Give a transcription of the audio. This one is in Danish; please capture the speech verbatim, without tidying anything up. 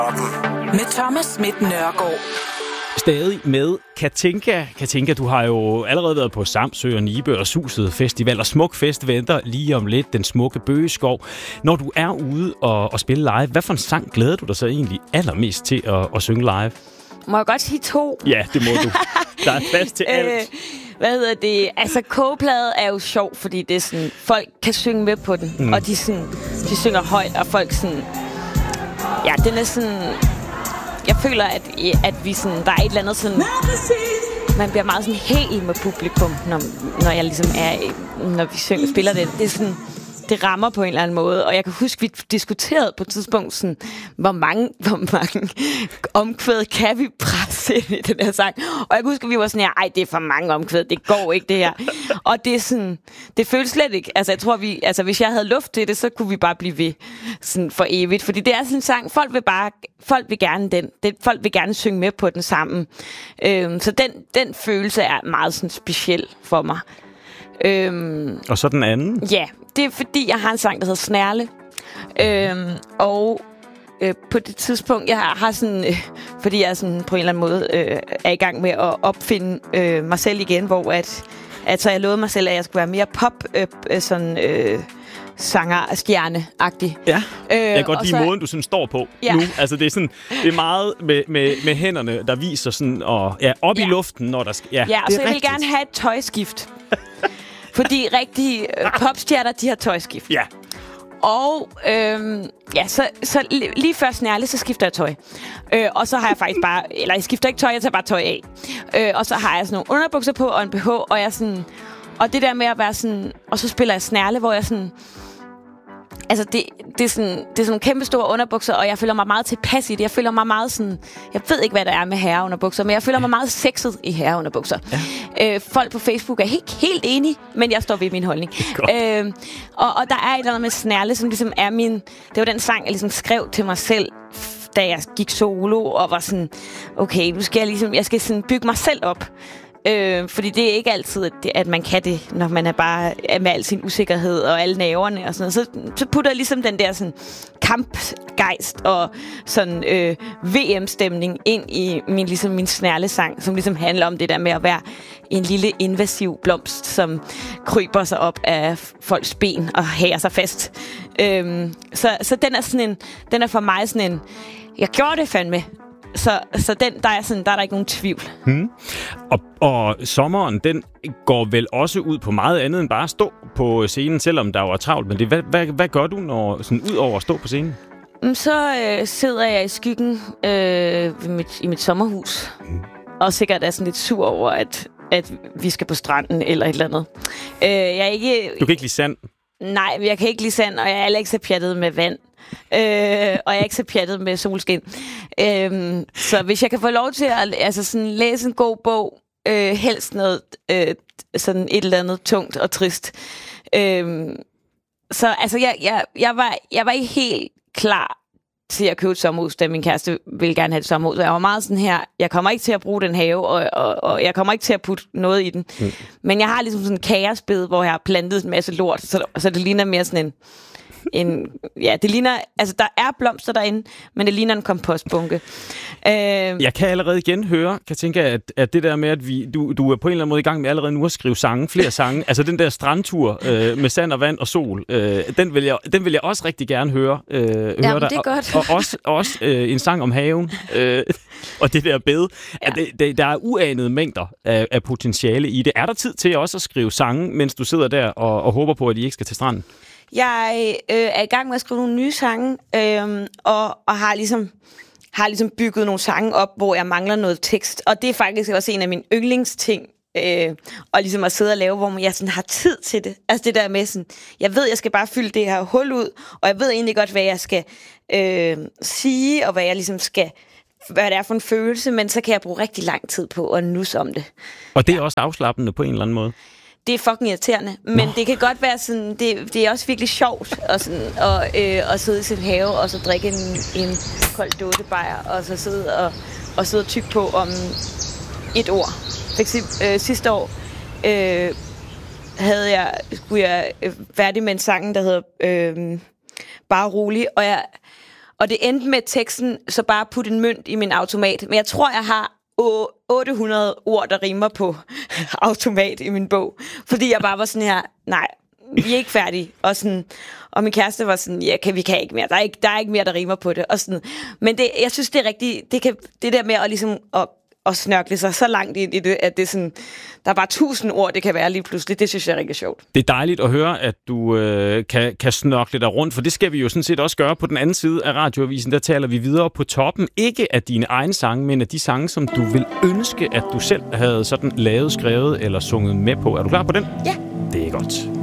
Med Thomas Schmidt Nørgaard. Stadig med Katinka. Katinka, du har jo allerede været på Samsø og Nibe og Suset Festival, og Smuk Fest venter lige om lidt, den smukke Bøgeskov. Når du er ude og, og spille live, hvad for en sang glæder du dig så egentlig allermest til at, at synge live? Må jeg godt sige to? Ja, det må du. Der er plads til alt. Øh, hvad hedder det? Altså, kogeplade er jo sjov, fordi det er sådan, folk kan synge med på den, mm. og de, sådan, de synger højt, og folk sådan... Ja, den er sådan... Jeg føler, at, at vi sådan, der er et eller andet sådan... Man bliver meget sådan hel med publikum, når, når jeg ligesom er... Når vi synger, spiller det. Det er sådan... Det rammer på en eller anden måde. Og jeg kan huske, vi diskuterede på et tidspunkt, sådan, hvor mange, hvor mange omkvæd kan vi presse ind i den her sang. Og jeg kan huske, at vi var sådan her, ej, det er for mange omkvæd, det går ikke det her. Og det er sådan, det føles slet ikke. Altså, jeg tror, vi, altså, hvis jeg havde luft til det, så kunne vi bare blive ved sådan for evigt. Fordi det er sådan en sang, folk vil bare, folk vil gerne den. Det, folk vil gerne synge med på den sammen. Øhm, så den, den følelse er meget sådan speciel for mig. Øhm, og så den anden? Ja, det er fordi, jeg har en sang, der hedder Snærle. Øhm, og øh, på det tidspunkt, jeg har, har sådan... Øh, fordi jeg sådan på en eller anden måde øh, er i gang med at opfinde øh, mig selv igen, hvor at, at så jeg lovede mig selv, at jeg skulle være mere pop, øh, sådan... Øh, sanger-stjerne-agtig. Ja, øh, jeg kan godt lide så, måden, du sådan står på ja. nu. Altså, det er sådan, det er meget med, med, med hænderne, der viser sådan, og ja, op ja. i luften, når der skal... Ja, ja, og det så er jeg rigtigt. vil gerne have et tøjskift. Fordi rigtige øh, popstjerner, de har tøjskift. Ja. Og øhm, ja, så, så lige før Snærle, så skifter jeg tøj. Øh, og så har jeg faktisk bare... Eller jeg skifter ikke tøj, jeg tager bare tøj af. Øh, og så har jeg sådan nogle underbukser på og en B H, og jeg sådan... Og det der med at være sådan... Og så spiller jeg Snærle, hvor jeg sådan... Altså, det, det, er sådan, det er sådan nogle kæmpe store underbukser, og jeg føler mig meget tilpas i det. Jeg føler mig meget sådan... Jeg ved ikke, hvad der er med herreunderbukser, men jeg føler mig meget sexet i herreunderbukser. Ja. Øh, folk på Facebook er helt, helt enige, men jeg står ved min holdning. Øh, og, og der er et eller andet med Snærle, som ligesom er min... Det var den sang, jeg ligesom skrev til mig selv, da jeg gik solo, og var sådan... Okay, nu skal jeg ligesom... Jeg skal sådan bygge mig selv op. Øh, fordi det er ikke altid, at, det, at man kan det, når man er bare med al sin usikkerhed og alle nerverne og sådan noget. Så, så putter jeg ligesom den der sådan kampgejst og sådan øh, V M-stemning ind i min, ligesom min snærlesang, som ligesom handler om det der med at være en lille invasiv blomst, som kryber sig op af folks ben og hæger sig fast. Øh, så, så den er sådan en, den er for mig sådan en, jeg gjorde det fandme. Så, så den, der, er sådan, der er der ikke nogen tvivl. Hmm. Og, og sommeren, den går vel også ud på meget andet end bare at stå på scenen, selvom der var travlt. Men det, hvad, hvad, hvad gør du, når, sådan, ud over at stå på scenen? Så øh, sidder jeg i skyggen øh, mit, i mit sommerhus. Hmm. Og sikkert er sådan lidt sur over, at, at vi skal på stranden eller et eller andet. Øh, jeg er ikke, du kan ikke lide sand? Nej, jeg kan ikke lide sand, og jeg er heller ikke så pjattet med vand. Øh, og jeg er ikke så pjattet med solskin. Øh, så hvis jeg kan få lov til at altså sådan, læse en god bog, øh, helst noget øh, sådan et eller andet tungt og trist. Øh, så altså, jeg, jeg, jeg, var, jeg var ikke helt klar til at købe et sommerhus, da min kæreste ville gerne have et sommerhus. Jeg var meget sådan her, jeg kommer ikke til at bruge den have, og, og, og jeg kommer ikke til at putte noget i den. Mm. Men jeg har ligesom sådan en kaosbed, hvor jeg har plantet en masse lort, så, så det ligner mere sådan en... En, ja, det ligner, altså der er blomster derinde, men det ligner en kompostbunke. Øh, jeg kan allerede igen høre, kan tænke, at, at det der med, at vi, du, du er på en eller anden måde i gang med allerede nu at skrive sange, flere sange, altså den der strandtur øh, med sand og vand og sol, øh, den, vil jeg, den vil jeg også rigtig gerne høre, øh, høre Jamen, dig. det er godt. Og, og også, også øh, en sang om haven, øh, og det der bed. Ja. Det, det, der er uanede mængder af, af potentiale i det. Er der tid til også at skrive sange, mens du sidder der og, og håber på, at I ikke skal til stranden? Jeg øh, er i gang med at skrive nogle nye sange, øh, og, og har ligesom har ligesom bygget nogle sange op, hvor jeg mangler noget tekst. Og det er faktisk også en af mine yndlingsting, øh, og ligesom at sidde og lave, hvor jeg sådan har tid til det. Altså det der med sådan, jeg ved, jeg skal bare fylde det her hul ud, og jeg ved egentlig godt, hvad jeg skal øh, sige, og hvad jeg ligesom skal, hvad det er for en følelse, men så kan jeg bruge rigtig lang tid på at nusse om det. Og det er også afslappende på en eller anden måde? Det er fucking irriterende, men Nå. det kan godt være sådan, det, det er også virkelig sjovt at, sådan, og, øh, at sidde i sin have og så drikke en, en kold dåsebajer og så sidde og, og sidde og tykke på om et ord. For eksempel øh, sidste år øh, havde jeg, skulle jeg øh, færdig med en sang, der hedder øh, Bare Rolig, og jeg og det endte med teksten, så bare putte en mønt i min automat. Men jeg tror, jeg har otte hundrede ord, der rimer på automat i min bog. Fordi jeg bare var sådan her, nej, vi er ikke færdige. Og, sådan, og min kæreste var sådan, ja, kan, vi kan ikke mere. Der er ikke, der er ikke mere, der rimer på det. Og sådan. Men det, jeg synes, det er rigtigt. Det, kan, det der med at, ligesom, at, at snørkle sig så langt ind i det, at det er sådan, der er bare tusind ord, det kan være lige pludselig. Det synes jeg er rigtig sjovt. Det er dejligt at høre, at du øh, kan, kan snørkle dig rundt, for det skal vi jo sådan set også gøre på den anden side af Radioavisen. Der taler vi videre på toppen. Ikke af dine egne sange, men af de sange, som du vil ønske, at du selv havde sådan lavet, skrevet eller sunget med på. Er du klar på den? Ja. Det er godt.